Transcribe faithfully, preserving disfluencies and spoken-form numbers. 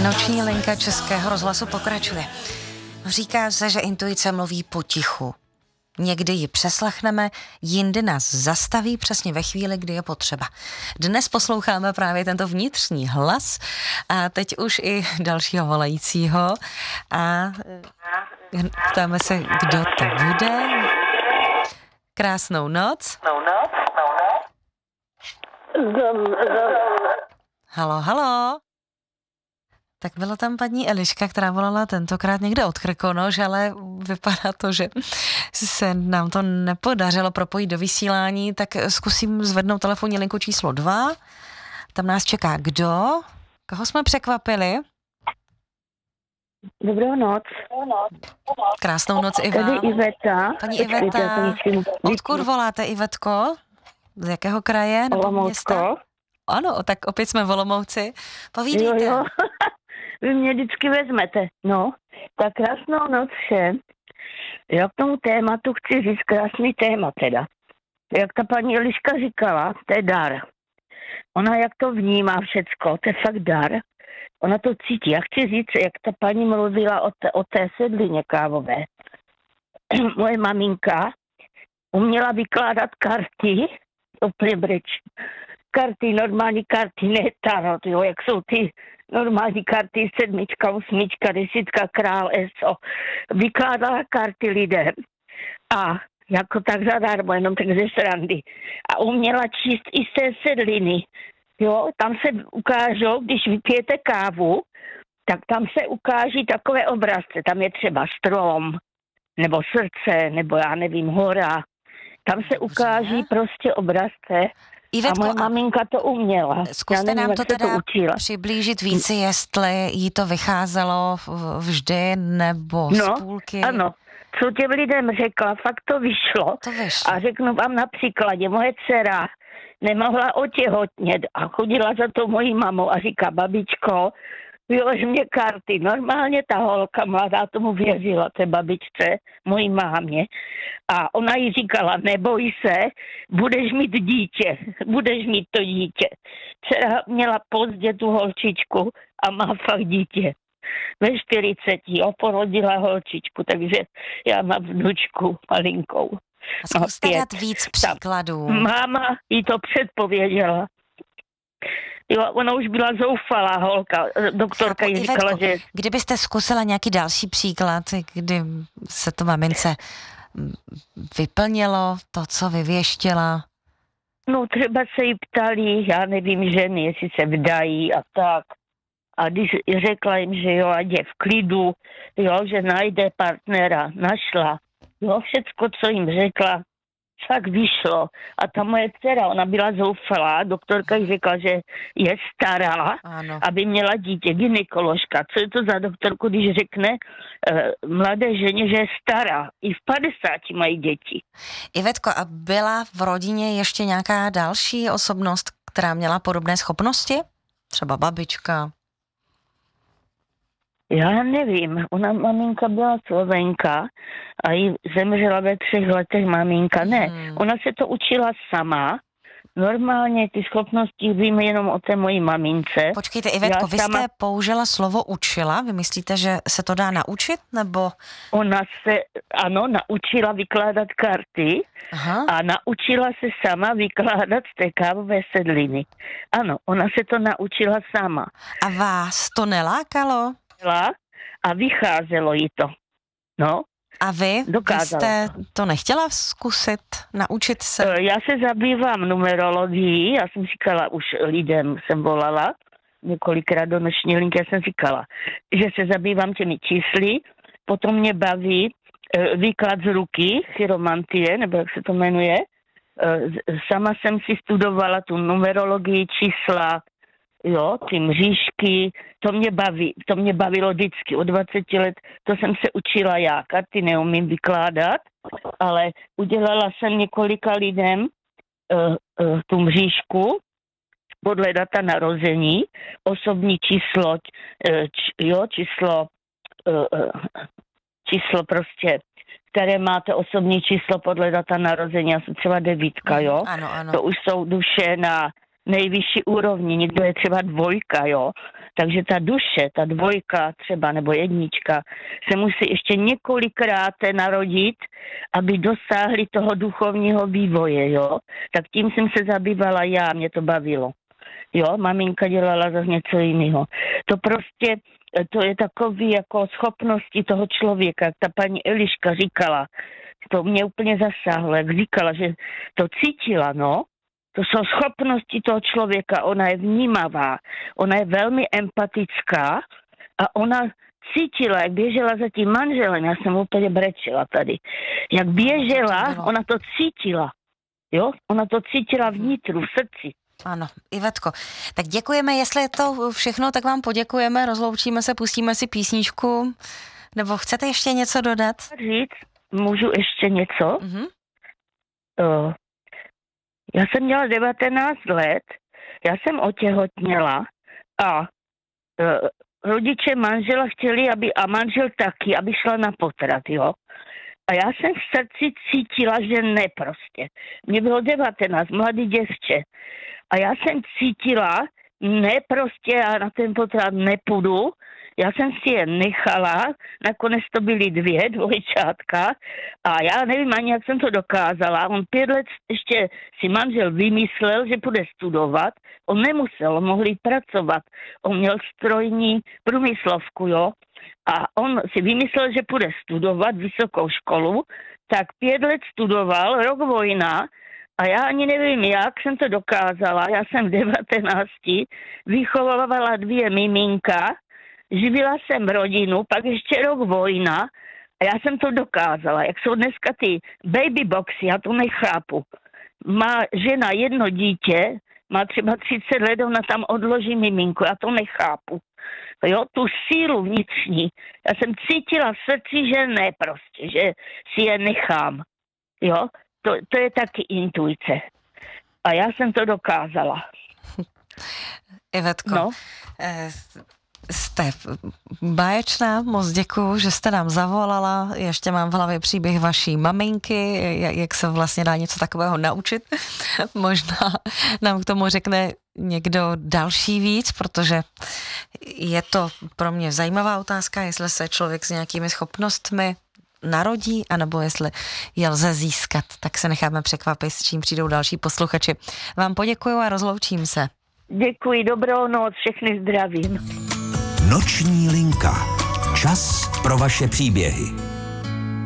Noční linka Českého rozhlasu pokračuje. Říká se, že intuice mluví potichu. Někdy ji přeslechneme, jindy nás zastaví přesně ve chvíli, kdy je potřeba. Dnes posloucháme právě tento vnitřní hlas a teď už i dalšího volajícího a ptáme se, kdo to bude. Krásnou noc. Halo, halo. Tak byla tam paní Eliška, která volala tentokrát někde od Krkonoš, ale vypadá to, že se nám to nepodařilo propojit do vysílání, tak zkusím zvednout telefonní linku číslo dva. Tam nás čeká kdo? Koho jsme překvapili? Dobrou noc. Krásnou noc i vám. Tady Iveta. Paní Iveta, odkud voláte, Ivetko? Z jakého kraje nebo města? Ano, tak opět jsme v Olomouci. Povídejte. Jo, jo. Vy mě vždycky vezmete. No, tak krásnou noc všem. Já k tomu tématu chci říct krásný téma teda. Jak ta paní Eliška říkala, to je dar. Ona jak to vnímá všecko, to je fakt dar. Ona to cítí. Já chci říct, jak ta paní mluvila o té, o té sedlině kávové. Moje maminka uměla vykládat karty, úplně breč. Karty, normální karty, ne tarot, jo, jak jsou ty normální karty, sedmička, osmička, desítka, král, eso. Vykládala karty lidem a jako tak zadarmo, jenom tak ze srandy. A uměla číst i z té sedliny. Jo, tam se ukážou, když vypijete kávu, tak tam se ukáží takové obrazce. Tam je třeba strom, nebo srdce, nebo já nevím, hora. Tam se ukáží prostě obrazce. Ivetko, a moje maminka to uměla. Zkuste nevím, nám to teda to přiblížit víc, jestli jí to vycházelo vždy nebo z no, půlky. Ano, co těm lidem řekla, fakt to vyšlo. To vyšlo. A řeknu vám na příkladě, moje dcera nemohla otěhotnět a chodila za to mojí mamou a říká, babičko, vylož mě karty. Normálně ta holka mladá tomu věřila, té babičce, mojí mámě. A ona jí říkala, neboj se, budeš mít dítě, budeš mít to dítě. Dcera měla pozdě tu holčičku a má fakt dítě. Ve čtyřiceti oporodila holčičku, takže já mám vnučku malinkou. A zkuste dát víc příkladů. Ta máma jí to předpověděla. Jo, ona už byla zoufalá holka. Doktorka jí říkala, Ivetko, že... Kdybyste zkusila nějaký další příklad, kdy se to mamince vyplnilo, to, co vyvěštěla? No třeba se jí ptali, já nevím, ženy, jestli se vdají a tak. A když řekla jim, že jo, ať je v klidu, jo, že najde partnera, našla. Jo, všecko, co jim řekla, tak vyšlo. A ta moje dcera, ona byla zoufalá, doktorka jí řekla, že je stará, ano, aby měla dítě, gynekoložka. Co je to za doktorku, když řekne eh, mladé ženě, že je stará? I v padesáti mají děti. Ivetko, a byla v rodině ještě nějaká další osobnost, která měla podobné schopnosti? Třeba babička? Já nevím, ona maminka byla Slovenka a jí zemřela ve třech letech maminka. Ne, hmm. ona se to učila sama. Normálně ty schopnosti vím jenom o té mojí mamince. Počkejte, Ivetko, vy sama... jste použila slovo učila? Vy myslíte, že se to dá naučit, nebo? Ona se, ano, naučila vykládat karty. Aha. A naučila se sama vykládat z té kávové sedliny. Ano, ona se to naučila sama. A vás to nelákalo? A vycházelo jí to. No. A vy? Vy jste to nechtěla zkusit, naučit se? Já se zabývám numerologií, já jsem říkala, už lidem jsem volala, několikrát do noční linky, já jsem říkala, že se zabývám těmi čísly, potom mě baví výklad z ruky, chiromantie, nebo jak se to jmenuje. Sama jsem si studovala tu numerologii, čísla, jo, ty mřížky, to mě baví, to mě bavilo vždycky. Od dvaceti let to jsem se učila já, karty neumím vykládat, ale udělala jsem několika lidem uh, uh, tu mřížku podle data narození, osobní číslo, uh, č, jo, číslo, uh, uh, číslo prostě, které máte osobní číslo podle data narození, asi třeba devítka, jo. Ano, ano. To už jsou duše na nejvyšší úrovni, někdo je třeba dvojka, jo. Takže ta duše, ta dvojka třeba nebo jednička se musí ještě několikrát narodit, aby dosáhli toho duchovního vývoje, jo. Tak tím jsem se zabývala já, mě to bavilo. Jo, maminka dělala zase něco jiného. To prostě, to je takový jako schopnosti toho člověka, jak ta paní Eliška říkala. To mě úplně zasáhlo, jak říkala, že to cítila, no. To jsou schopnosti toho člověka, ona je vnímavá, ona je velmi empatická a ona cítila, jak běžela za tím manželem, já jsem úplně brečela tady, jak běžela, ona to cítila, jo, ona to cítila vnitru, v srdci. Ano, Ivetko, tak děkujeme, jestli je to všechno, tak vám poděkujeme, rozloučíme se, pustíme si písničku, nebo chcete ještě něco dodat? Říct, můžu ještě něco? Mm-hmm. Uh, já jsem měla devatenáct let, já jsem otěhotněla a uh, rodiče manžela chtěli, aby, a manžel taky, aby šla na potrat, jo. A já jsem v srdci cítila, že ne prostě. Mně bylo devatenáct, mladý děvče. A já jsem cítila, ne prostě, já na ten potrat nepůjdu. Já jsem si je nechala, nakonec to byly dvě, dvojčátka a já nevím ani, jak jsem to dokázala. On pět let ještě si manžel vymyslel, že půjde studovat. On nemusel, on mohl jít pracovat. On měl strojní průmyslovku, jo. A on si vymyslel, že půjde studovat vysokou školu, tak pět let studoval, rok vojna, a já ani nevím, jak jsem to dokázala. Já jsem v devatenácti vychovávala dvě miminka, živila jsem rodinu, pak ještě rok vojna a já jsem to dokázala. Jak jsou dneska ty baby boxy, já to nechápu. Má žena jedno dítě, má třeba třicet let, ona tam odloží miminku, já to nechápu. Jo, tu sílu vnitřní. Já jsem cítila v srdci, že ne prostě, že si je nechám. Jo, to, to je taky intuice. A já jsem to dokázala. Ivetko, no. eh, jste báječná, moc děkuju, že jste nám zavolala. Ještě mám v hlavě příběh vaší maminky, jak se vlastně dá něco takového naučit. Možná nám k tomu řekne někdo další víc, protože je to pro mě zajímavá otázka, jestli se člověk s nějakými schopnostmi narodí, anebo jestli je lze získat. Tak se necháme překvapit, s čím přijdou další posluchači. Vám poděkuju a rozloučím se. Děkuji, dobrou noc, všechny zdravím. Noční linka. Čas pro vaše příběhy.